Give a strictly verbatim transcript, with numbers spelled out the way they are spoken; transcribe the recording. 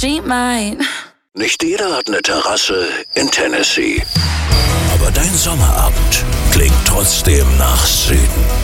she might. Nicht jeder hat eine Terrasse in Tennessee. Aber dein Sommerabend klingt trotzdem nach Süden.